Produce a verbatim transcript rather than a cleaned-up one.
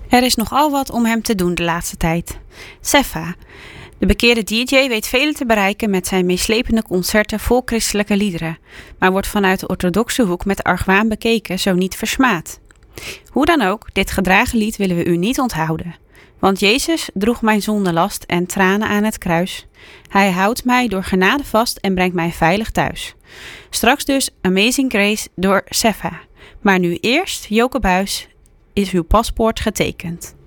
Er is nogal wat om hem te doen de laatste tijd. Sefa, de bekeerde D J, weet velen te bereiken met zijn meeslepende concerten vol christelijke liederen, maar wordt vanuit de orthodoxe hoek met argwaan bekeken, zo niet versmaad. Hoe dan ook, dit gedragen lied willen we u niet onthouden. Want Jezus droeg mijn zondenlast en tranen aan het kruis. Hij houdt mij door genade vast en brengt mij veilig thuis. Straks dus Amazing Grace door Sefa. Maar nu eerst, Joke Buijs, is uw paspoort getekend.